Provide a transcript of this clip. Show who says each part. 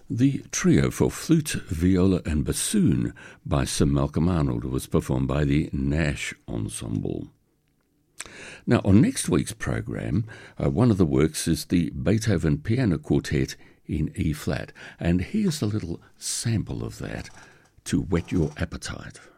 Speaker 1: The trio for flute, viola and bassoon by Sir Malcolm Arnold was performed by the Nash Ensemble. Now, on next week's program, one of the works is the Beethoven Piano Quartet in E-flat, and here's a little sample of that to whet your appetite.